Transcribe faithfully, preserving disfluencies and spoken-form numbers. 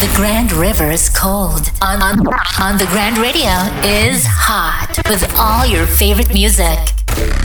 The Grand River is cold. On, on, on the Grand Radio is hot with all your favorite music.